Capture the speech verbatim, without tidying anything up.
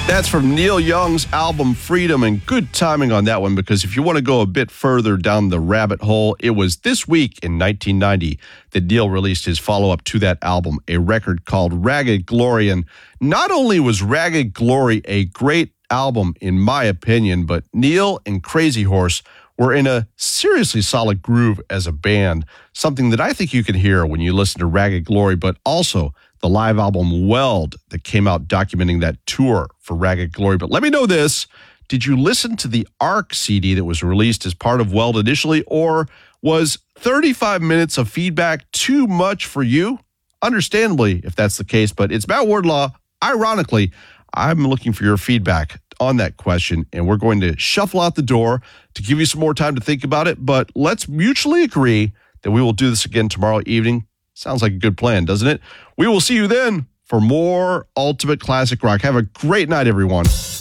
That's from Neil Young's album Freedom, and good timing on that one, because if you want to go a bit further down the rabbit hole, it was this week in nineteen ninety that Neil released his follow-up to that album, a record called Ragged Glory. And not only was Ragged Glory a great album, in my opinion, but Neil and Crazy Horse were in a seriously solid groove as a band, something that I think you can hear when you listen to Ragged Glory, but also the live album Weld that came out documenting that tour for Ragged Glory. But let me know this. Did you listen to the Arc C D that was released as part of Weld initially, or was thirty-five minutes of feedback too much for you? Understandably, if that's the case, but it's Matt Wardlaw. Ironically, I'm looking for your feedback on that question, and we're going to shuffle out the door to give you some more time to think about it, but let's mutually agree that we will do this again tomorrow evening. Sounds like a good plan, doesn't it? We will see you then for more Ultimate Classic Rock. Have a great night, everyone.